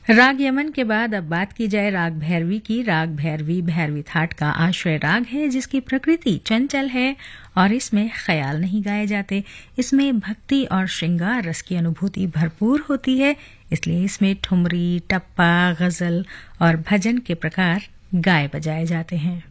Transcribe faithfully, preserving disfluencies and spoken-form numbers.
राग यमन के बाद अब बात की जाए राग भैरवी की। राग भैरवी भैरवी थाट का आश्रय राग है, जिसकी प्रकृति चंचल है और इसमें ख्याल नहीं गाए जाते। इसमें भक्ति और श्रृंगार रस की अनुभूति भरपूर होती है, इसलिए इसमें ठुमरी, टप्पा, गजल और भजन के प्रकार गाए बजाए जाते हैं।